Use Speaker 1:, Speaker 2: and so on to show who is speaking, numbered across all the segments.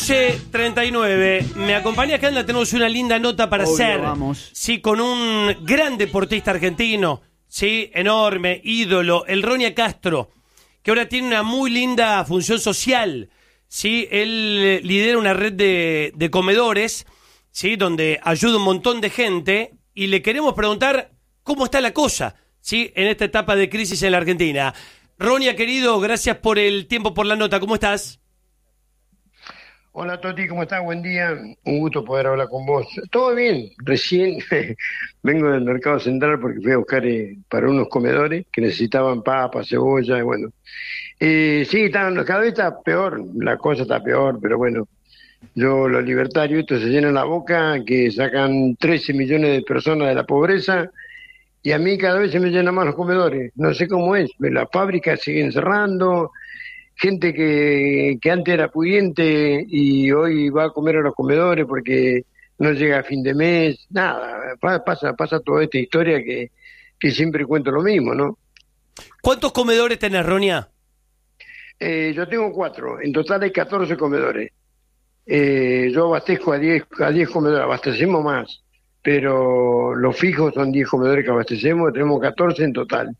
Speaker 1: 11:39. ¿Me acompañas, Canda? Tenemos una linda nota para hacer.
Speaker 2: Vamos.
Speaker 1: Sí, con un gran deportista argentino, sí, enorme, ídolo, el Roña Castro, que ahora tiene una muy linda función social. Sí, él lidera una red de comedores, sí, donde ayuda un montón de gente, y le queremos preguntar cómo está la cosa, sí, en esta etapa de crisis en la Argentina. Roña, querido, gracias por el tiempo, por la nota. ¿Cómo estás?
Speaker 3: Hola Toti, ¿cómo estás? Buen día, un gusto poder hablar con vos. Todo bien, recién vengo del mercado central porque fui a buscar para unos comedores que necesitaban papas, cebolla, y bueno. Sí, cada vez está peor, la cosa está peor, pero bueno, los libertarios, estos se llenan la boca, que sacan 13 millones de personas de la pobreza, y a mí cada vez se me llenan más los comedores. No sé cómo es, las fábricas siguen cerrando. Gente que antes era pudiente y hoy va a comer a los comedores porque no llega a fin de mes, nada, pasa toda esta historia que siempre cuento lo mismo, ¿no?
Speaker 1: ¿Cuántos comedores tenés, Roña?
Speaker 3: Yo tengo 4, en total hay 14 comedores. Yo abastezco a 10 comedores, abastecemos más, pero los fijos son 10 comedores que abastecemos, tenemos 14 en total.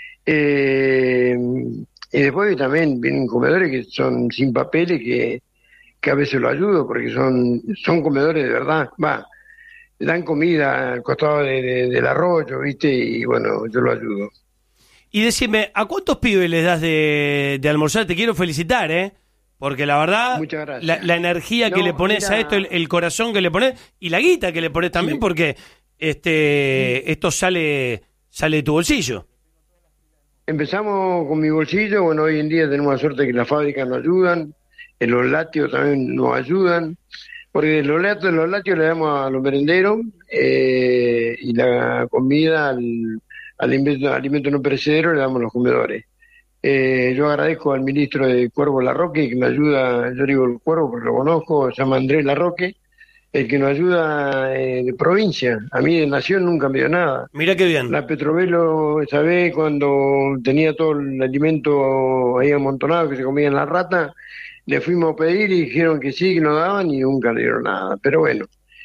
Speaker 3: Y después también vienen comedores que son sin papeles, que a veces lo ayudo, porque son comedores de verdad, dan comida al costado del arroyo, ¿viste? Y bueno, yo lo ayudo.
Speaker 1: Y decime, ¿a cuántos pibes les das de almorzar? Te quiero felicitar, porque la verdad,
Speaker 3: muchas gracias.
Speaker 1: La energía que le pones a esto, el corazón que le pones, y la guita que le pones también, sí. Porque esto sale de tu bolsillo.
Speaker 3: Empezamos con mi bolsillo, bueno, hoy en día tenemos la suerte de que las fábricas nos ayudan, en los lácteos también nos ayudan, porque los lácteos le damos a los merenderos, y la comida al alimento no perecedero le damos a los comedores. Yo agradezco al ministro de Cuervo Larroque, que me ayuda, yo digo el Cuervo porque lo conozco, se llama Andrés Larroque, el que nos ayuda de provincia. A mí de Nación nunca me dio nada.
Speaker 1: Mira qué bien.
Speaker 3: La Petrovelo, esa vez, cuando tenía todo el alimento ahí amontonado que se comían las ratas, le fuimos a pedir y dijeron que sí, que nos daban y nunca le dieron nada. Pero bueno,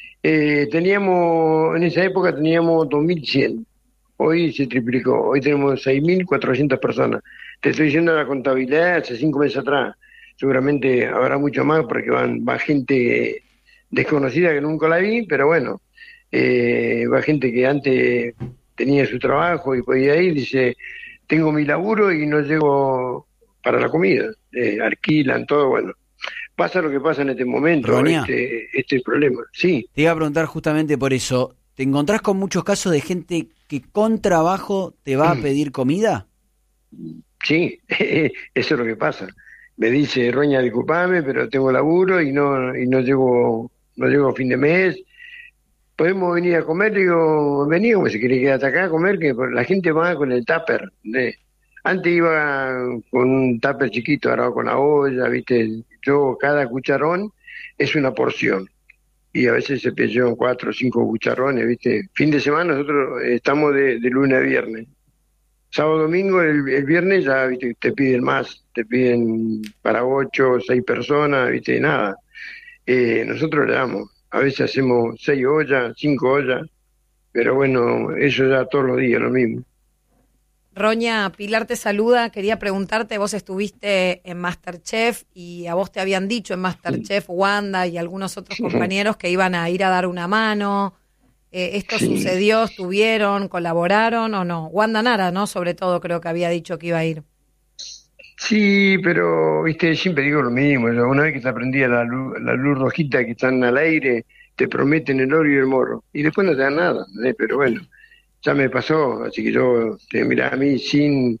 Speaker 3: en esa época teníamos 2.100. Hoy se triplicó. Hoy tenemos 6.400 personas. Te estoy diciendo la contabilidad hace 5 meses atrás. Seguramente habrá mucho más porque va gente desconocida que nunca la vi, pero bueno, va gente que antes tenía su trabajo y podía ir, dice, tengo mi laburo y no llego para la comida, alquilan todo, bueno. Pasa lo que pasa en este momento,
Speaker 2: Roña,
Speaker 3: este problema, sí.
Speaker 2: Te iba a preguntar justamente por eso, ¿te encontrás con muchos casos de gente que con trabajo te va a pedir comida?
Speaker 3: Sí, eso es lo que pasa. Me dice, Roña, disculpame, pero tengo laburo y no llego a fin de mes. ¿Podemos venir a comer? Digo, vení, como si querés quedarte acá a comer, que la gente va con el tupper. Antes iba con un tupper chiquito, ahora con la olla, ¿viste? Yo, cada cucharón es una porción. Y a veces se llevan 4 o 5 cucharones, ¿viste? Fin de semana nosotros estamos de lunes a viernes. Sábado, domingo, el viernes ya, ¿viste? Te piden más, te piden para 8 o 6 personas, ¿viste? Nada. Nosotros le damos, a veces hacemos 6 ollas, 5 ollas, pero bueno, eso ya todos los días lo mismo.
Speaker 4: Roña, Pilar te saluda, quería preguntarte, vos estuviste en MasterChef y a vos te habían dicho en MasterChef Wanda y algunos otros compañeros que iban a ir a dar una mano. ¿Esto sucedió? ¿Estuvieron? ¿Colaboraron o no? Wanda Nara, ¿no? Sobre todo creo que había dicho que iba a ir.
Speaker 3: Sí, pero, viste, siempre digo lo mismo. Una vez que te aprendí la luz rojita que están al aire, te prometen el oro y el morro. Y después no te dan nada, pero bueno, ya me pasó. Así que yo, mira, a mí sin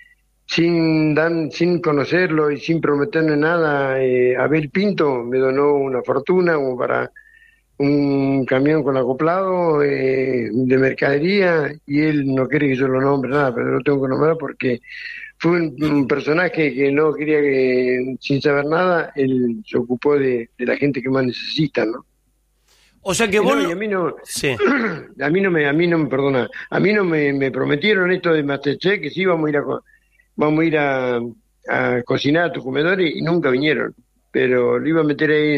Speaker 3: conocerlo y sin prometerle nada, Abel Pinto me donó una fortuna como para un camión con acoplado de mercadería, y él no quiere que yo lo nombre nada, pero lo tengo que nombrar porque fue un personaje que no quería que, sin saber nada, él se ocupó de la gente que más necesita, ¿no?
Speaker 1: O sea que vos
Speaker 3: no, y a mí no,
Speaker 1: sí.
Speaker 3: a mí no me perdona, a mí no me prometieron esto de MasterChef, que sí vamos a ir a cocinar a tus comedores, y nunca vinieron. pero lo iba a meter ahí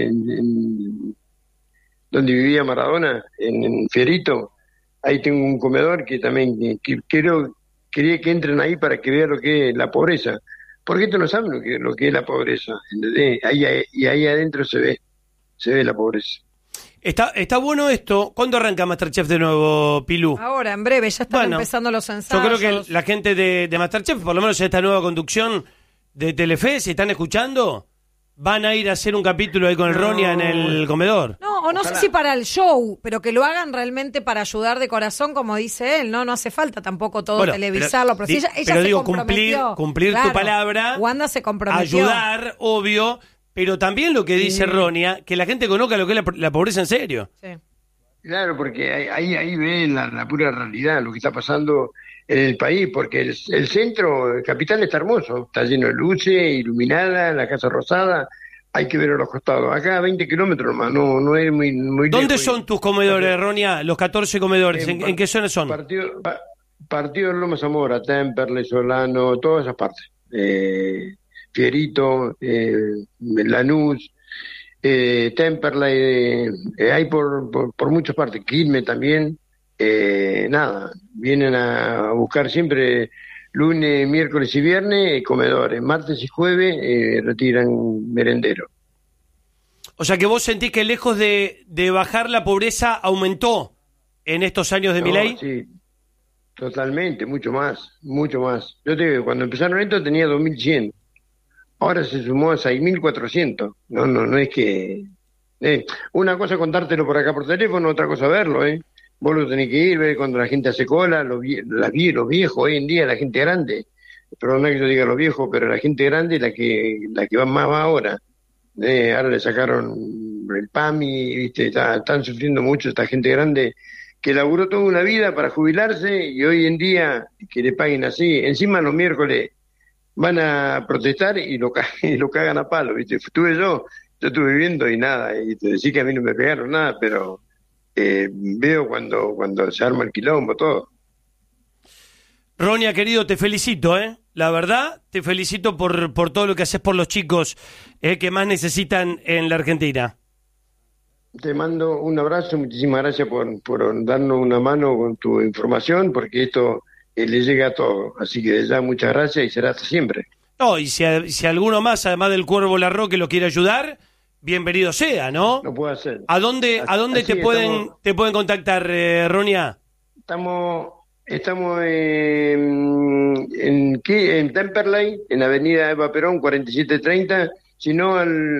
Speaker 3: en donde vivía Maradona, en Fierito. Ahí tengo un comedor que también quería que entren ahí para que vean lo que es la pobreza. Porque estos no saben lo que es la pobreza, ¿entendés? Y ahí adentro se ve la pobreza.
Speaker 1: Está bueno esto. ¿Cuándo arranca MasterChef de nuevo, Pilú?
Speaker 4: Ahora, en breve, ya están empezando los ensayos.
Speaker 1: Yo creo que la gente de MasterChef, por lo menos en esta nueva conducción de Telefe, si están escuchando, van a ir a hacer un capítulo ahí con el Ronia en el comedor.
Speaker 4: No, o no
Speaker 3: Ojalá.
Speaker 4: sé si para el show, pero que lo hagan realmente para ayudar de corazón, como dice él, ¿no? No hace falta tampoco todo televisarlo, pero si ella
Speaker 1: pero
Speaker 4: se
Speaker 1: digo,
Speaker 4: comprometió.
Speaker 1: cumplir
Speaker 4: Claro,
Speaker 1: tu palabra,
Speaker 4: Wanda se comprometió.
Speaker 1: ayudar, obvio, pero también lo que dice Ronia, que la gente conozca lo que es la pobreza en serio.
Speaker 4: Sí.
Speaker 3: Claro, porque ahí ve la pura realidad, lo que está pasando en el país, porque el centro, el capital está hermoso, está lleno de luces, iluminada, la Casa Rosada, hay que ver a los costados. Acá a 20 kilómetros nomás, no es muy
Speaker 1: ¿Dónde
Speaker 3: lejos.
Speaker 1: son tus comedores, Ronia? Los 14 comedores, ¿en qué zona son?
Speaker 3: Partido de Loma Zamora, Temperley, Solano, todas esas partes. Fierito, Lanús, Temperley, hay por muchas partes. Quilmes también. Nada, vienen a buscar siempre lunes, miércoles y viernes comedores. Martes y jueves retiran merendero.
Speaker 1: O sea que vos sentís que lejos de bajar la pobreza aumentó en estos años de Milei.
Speaker 3: Sí, totalmente, mucho más. Yo te digo, cuando empezaron esto tenía 2.100. Ahora se sumó a 6.400. No es que... una cosa es contártelo por acá por teléfono, otra cosa verlo, Vos lo tenés que ir, ver cuando la gente hace cola, los viejos hoy en día, la gente grande. Perdón que yo diga los viejos, pero la gente grande es la que va más ahora. Ahora le sacaron el PAMI, ¿viste? Están sufriendo mucho esta gente grande que laburó toda una vida para jubilarse y hoy en día que le paguen así. Encima los miércoles van a protestar y lo cagan a palo, ¿viste? Yo estuve viendo y nada, y te decía que a mí no me pegaron nada, pero veo cuando se arma el quilombo, todo.
Speaker 1: Ronia, querido, te felicito, la verdad, te felicito por todo lo que haces por los chicos que más necesitan en la Argentina.
Speaker 3: Te mando un abrazo, muchísimas gracias por darnos una mano con tu información, porque esto le llega a todos. Así que desde ya muchas gracias y será hasta siempre.
Speaker 1: No, y si alguno más, además del Cuervo Larroque, lo quiere ayudar, bienvenido sea, ¿no?
Speaker 3: No puedo hacer.
Speaker 1: ¿A dónde te pueden contactar, Ronia?
Speaker 3: Estamos en Temperley, en Avenida Eva Perón, 4730, sino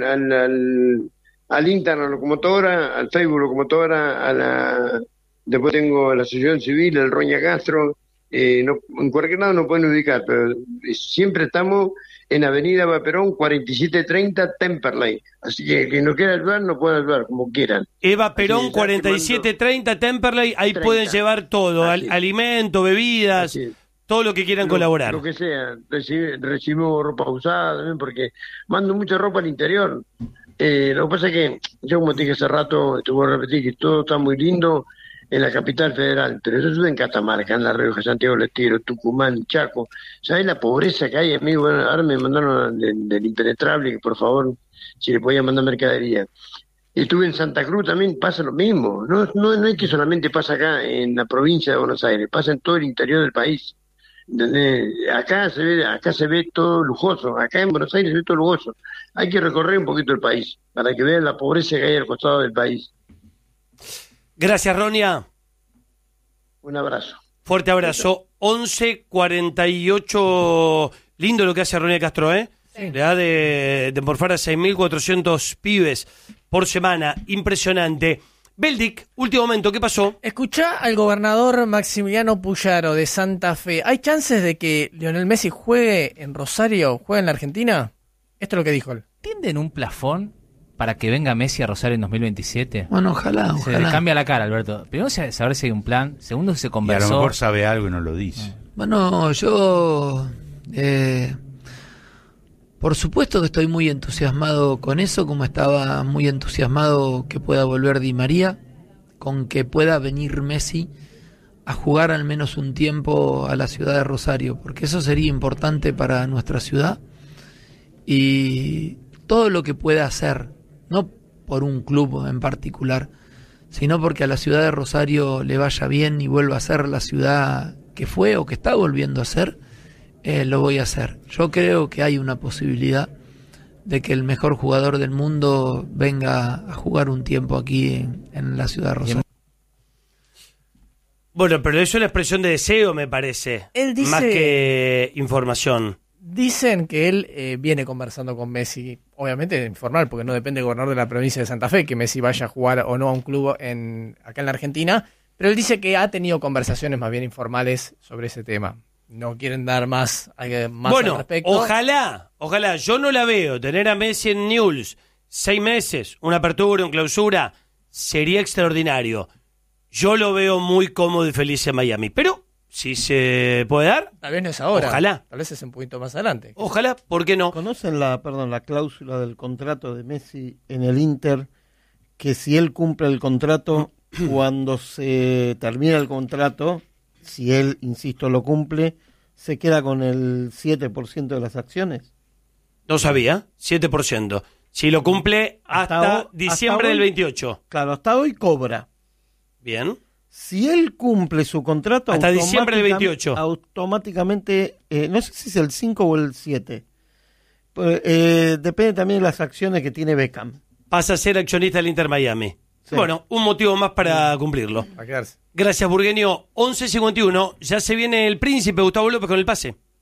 Speaker 3: al Instagram Locomotora, al Facebook Locomotora, después tengo la Asociación Civil, el Roña Castro, en cualquier lado nos pueden ubicar, pero siempre estamos en Avenida Eva Perón, 4730, Temperley. Así que quien no quiera ayudar, nos pueden ayudar como quieran.
Speaker 1: Eva Perón, 4730, Temperley, ahí 30. Pueden llevar todo, alimento, bebidas, todo lo que quieran colaborar.
Speaker 3: Lo que sea, recibimos ropa usada también, porque mando mucha ropa al interior. Lo que pasa es que, yo como te dije hace rato, te voy a repetir que todo está muy lindo en la capital federal, pero eso sube en Catamarca, en La Rioja, Santiago del Estero, Tucumán, Chaco. ¿Sabes la pobreza que hay, amigo? Bueno, ahora me mandaron del Impenetrable, que por favor, si le podía mandar mercadería. Estuve en Santa Cruz, también pasa lo mismo. No es que solamente pasa acá en la provincia de Buenos Aires, pasa en todo el interior del país. Acá se ve todo lujoso, acá en Buenos Aires se ve todo lujoso. Hay que recorrer un poquito el país para que vean la pobreza que hay al costado del país.
Speaker 1: Gracias, Ronia.
Speaker 3: Un abrazo.
Speaker 1: Fuerte abrazo. 11:48. Lindo lo que hace Ronia Castro, ¿eh? Sí. Le da de morfar a 6.400 pibes por semana. Impresionante. Beldic, último momento, ¿qué pasó?
Speaker 5: Escuchá al gobernador Maximiliano Puyaro de Santa Fe. ¿Hay chances de que Lionel Messi juegue en Rosario, juegue en la Argentina? Esto es lo que dijo él.
Speaker 6: ¿Tienden un plafón para que venga Messi a Rosario en 2027?
Speaker 7: Bueno, ojalá.
Speaker 6: Se le cambia la cara, Alberto. Primero, saber si hay un plan. Segundo, si se conversó.
Speaker 8: Y a lo mejor sabe algo y no lo dice.
Speaker 7: Bueno, yo... por supuesto que estoy muy entusiasmado con eso, como estaba muy entusiasmado que pueda volver Di María, con que pueda venir Messi a jugar al menos un tiempo a la ciudad de Rosario, porque eso sería importante para nuestra ciudad. Y todo lo que pueda hacer, no por un club en particular, sino porque a la ciudad de Rosario le vaya bien y vuelva a ser la ciudad que fue o que está volviendo a ser, lo voy a hacer. Yo creo que hay una posibilidad de que el mejor jugador del mundo venga a jugar un tiempo aquí en la ciudad de Rosario.
Speaker 1: Bueno, pero eso es una expresión de deseo, me parece,
Speaker 5: Él dice-
Speaker 1: más que información.
Speaker 5: Dicen que él viene conversando con Messi, obviamente informal, porque no depende del gobernador de la provincia de Santa Fe que Messi vaya a jugar o no a un club acá en la Argentina, pero él dice que ha tenido conversaciones más bien informales sobre ese tema. No quieren dar más al
Speaker 1: Bueno,
Speaker 5: respecto.
Speaker 1: ojalá, yo no la veo. Tener a Messi en Newell's 6 meses, una apertura, una clausura, sería extraordinario. Yo lo veo muy cómodo y feliz en Miami, pero si se puede dar,
Speaker 5: Tal vez no es ahora.
Speaker 1: Ojalá.
Speaker 5: Tal vez es un poquito más adelante.
Speaker 1: ojalá, ¿por qué no?
Speaker 9: ¿Conocen la cláusula del contrato de Messi en el Inter? Que si él cumple el contrato, cuando se termina el contrato, si él, insisto, lo cumple, se queda con el 7% de las acciones.
Speaker 1: No sabía, 7%. Si lo cumple hasta diciembre del
Speaker 9: hoy,
Speaker 1: 28.
Speaker 9: Claro, hasta hoy cobra.
Speaker 1: Bien.
Speaker 9: Si él cumple su contrato
Speaker 1: Hasta diciembre del 28.
Speaker 9: automáticamente, no sé si es el 5 o el 7. Depende también de las acciones que tiene Beckham.
Speaker 1: Pasa a ser accionista del Inter Miami.
Speaker 9: Sí.
Speaker 1: Bueno, un motivo más para cumplirlo.
Speaker 5: A quedarse.
Speaker 1: Gracias, Burgueño. 11:51. Ya se viene el príncipe Gustavo López con el pase.